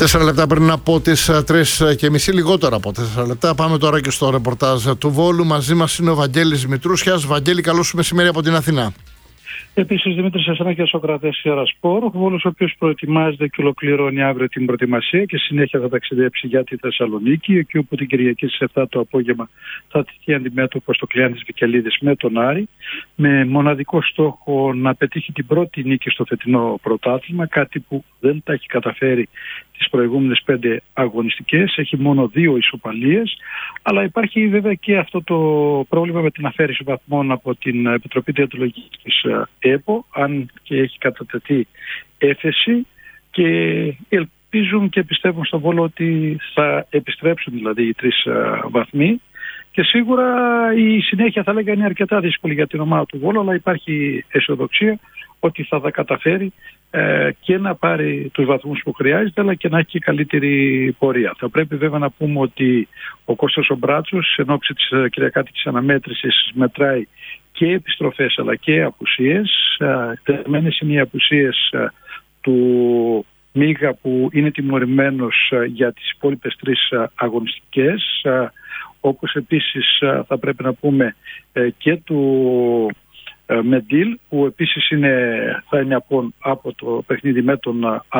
4 λεπτά πριν από τις 3:30, λιγότερο από 4 λεπτά. Πάμε τώρα και στο ρεπορτάζ του Βόλου. Μαζί μας είναι ο Βαγγέλης Μητρούσιας. Βαγγέλη, καλό σου μεσημέρι από την Αθηνά. Επίσης, Δημήτρης, εσένα και Σοκρατές Ιερασπόρ, ο Βόλος, ο οποίος προετοιμάζεται και ολοκληρώνει αύριο την προετοιμασία και συνέχεια θα ταξιδέψει για τη Θεσσαλονίκη, εκεί όπου την Κυριακή στις 7 το απόγευμα θα τυχεί αντιμέτωπο στο Κλεάνθης Βικελίδης με τον Άρη, με μοναδικό στόχο να πετύχει την πρώτη νίκη στο φετινό πρωτάθλημα, κάτι που δεν τα έχει καταφέρει τις προηγούμενες 5 αγωνιστικές, έχει μόνο 2 ισοπαλίες, αλλά υπάρχει βέβαια και αυτό το πρόβλημα με την αφαίρεση βαθμών από την Επιτροπή Διοντολογικής της ΕΠΟ, αν και έχει κατατεθεί έφεση, και ελπίζουν και πιστεύουν στον Βόλο ότι θα επιστρέψουν δηλαδή οι 3 βαθμοί. Και σίγουρα η συνέχεια, θα λέγανε, είναι αρκετά δύσκολη για την ομάδα του Βόλου, αλλά υπάρχει αισιοδοξία ότι θα τα καταφέρει και να πάρει τους βαθμούς που χρειάζεται, αλλά και να έχει και καλύτερη πορεία. Θα πρέπει βέβαια να πούμε ότι ο Κώστας ο Μπράτσος, εν ώψη της κυριακάτικης αναμέτρησης, μετράει και επιστροφές αλλά και απουσίες. Τερμένες είναι οι απουσίες του Μίγα, που είναι τιμωρημένος για τις υπόλοιπες 3 αγωνιστικές, όπως επίσης θα πρέπει να πούμε και του Μεντήλ, που επίσης θα είναι από το παιχνίδι με τον